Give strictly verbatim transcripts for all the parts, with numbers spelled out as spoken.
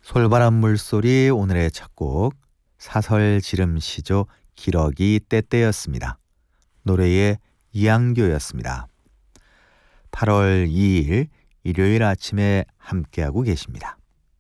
솔바람 물소리 오늘의 첫 곡 사설 지름시조 기러기 때때였습니다. 노래의 이양교였습니다. 팔월 이일 일요일 아침에 함께하고 계십니다.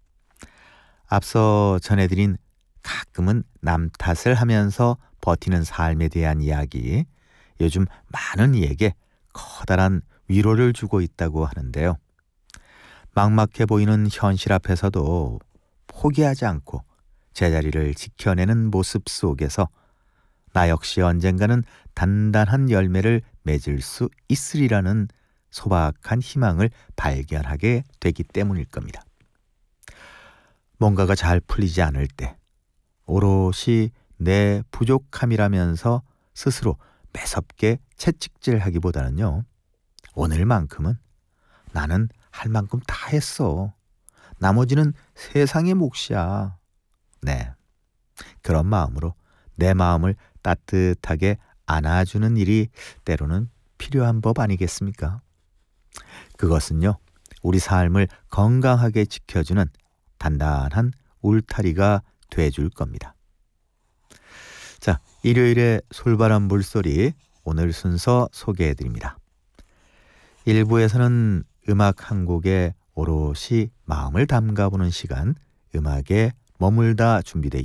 앞서 전해드린 가끔은 남 탓을 하면서 버티는 삶에 대한 이야기, 요즘 많은 이에게 커다란 위로를 주고 있다고 하는데요. 막막해 보이는 현실 앞에서도 포기하지 않고 제자리를 지켜내는 모습 속에서 나 역시 언젠가는 단단한 열매를 맺을 수 있으리라는 소박한 희망을 발견하게 되기 때문일 겁니다. 뭔가가 잘 풀리지 않을 때 오롯이 내 부족함이라면서 스스로 매섭게 채찍질하기보다는요, 오늘만큼은 나는 할 만큼 다 했어. 나머지는 세상의 몫이야. 네, 그런 마음으로 내 마음을 따뜻하게 안아주는 일이 때로는 필요한 법 아니겠습니까? 그것은요, 우리 삶을 건강하게 지켜주는 단단한 울타리가 돼줄 겁니다. 자, 일요일의 솔바람 물소리 오늘 순서 소개해드립니다. 일 부에서는 음악 한 곡에 오롯이 마음을 담가보는 시간, 음악에 머물다 준비되어